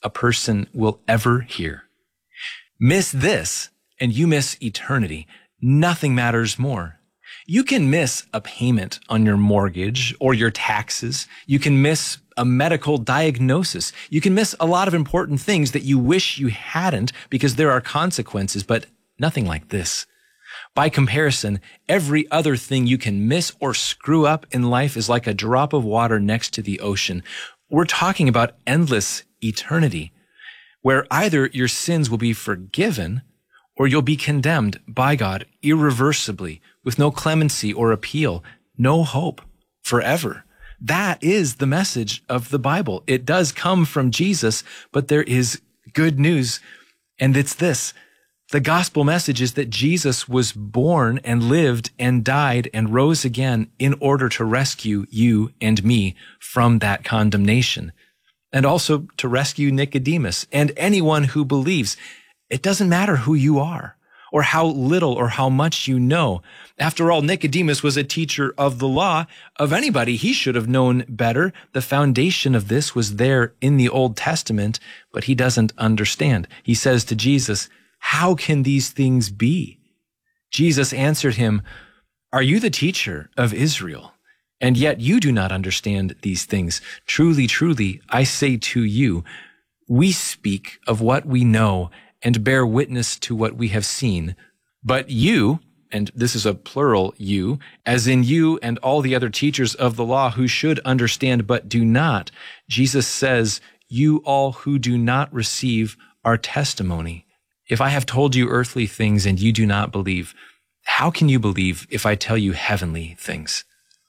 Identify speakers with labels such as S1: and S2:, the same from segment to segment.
S1: a person will ever hear. Miss this, and you miss eternity. Nothing matters more. You can miss a payment on your mortgage or your taxes. You can miss a medical diagnosis. You can miss a lot of important things that you wish you hadn't because there are consequences, but nothing like this. By comparison, every other thing you can miss or screw up in life is like a drop of water next to the ocean. We're talking about endless eternity, where either your sins will be forgiven or you'll be condemned by God irreversibly with no clemency or appeal, no hope forever. That is the message of the Bible. It does come from Jesus, but there is good news, and it's this. The gospel message is that Jesus was born and lived and died and rose again in order to rescue you and me from that condemnation, and also to rescue Nicodemus and anyone who believes. It doesn't matter who you are or how little or how much you know. After all, Nicodemus was a teacher of the law. Of anybody, he should have known better. The foundation of this was there in the Old Testament, but he doesn't understand. He says to Jesus, "How can these things be?" Jesus answered him, "Are you the teacher of Israel? And yet you do not understand these things. Truly, truly, I say to you, we speak of what we know and bear witness to what we have seen. But you," and this is a plural you, as in you and all the other teachers of the law who should understand but do not, Jesus says, "You all who do not receive our testimony. If I have told you earthly things and you do not believe, how can you believe if I tell you heavenly things?"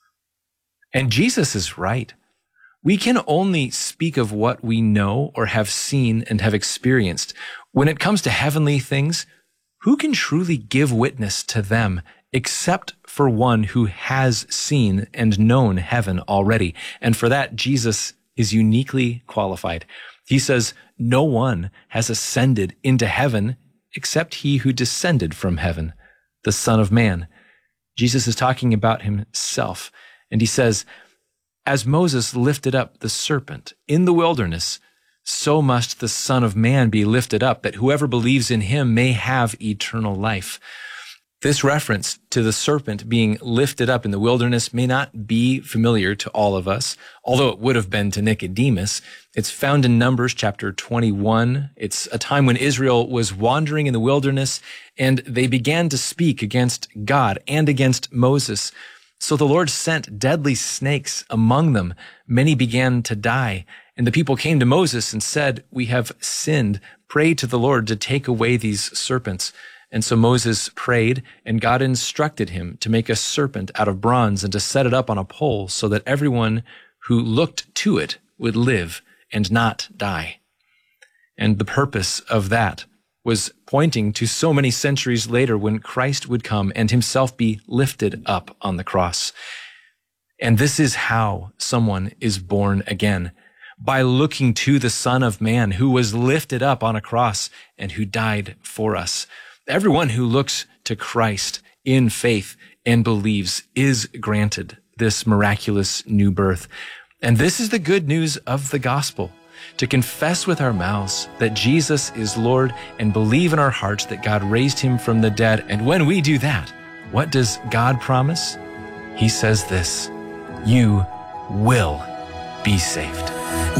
S1: And Jesus is right. We can only speak of what we know or have seen and have experienced. When it comes to heavenly things, who can truly give witness to them except for one who has seen and known heaven already? And for that, Jesus is uniquely qualified. He says, "No one has ascended into heaven except he who descended from heaven, the Son of Man." Jesus is talking about himself. And he says, "As Moses lifted up the serpent in the wilderness, so must the Son of Man be lifted up, that whoever believes in him may have eternal life." This reference to the serpent being lifted up in the wilderness may not be familiar to all of us, although it would have been to Nicodemus. It's found in Numbers chapter 21. It's a time when Israel was wandering in the wilderness, and they began to speak against God and against Moses. So the Lord sent deadly snakes among them. Many began to die. And the people came to Moses and said, "We have sinned. Pray to the Lord to take away these serpents." And so Moses prayed, and God instructed him to make a serpent out of bronze and to set it up on a pole so that everyone who looked to it would live and not die. And the purpose of that was pointing to so many centuries later when Christ would come and himself be lifted up on the cross. And this is how someone is born again, by looking to the Son of Man who was lifted up on a cross and who died for us. Everyone who looks to Christ in faith and believes is granted this miraculous new birth. And this is the good news of the gospel. To confess with our mouths that Jesus is Lord and believe in our hearts that God raised him from the dead. And when we do that, what does God promise? He says this: you will be saved.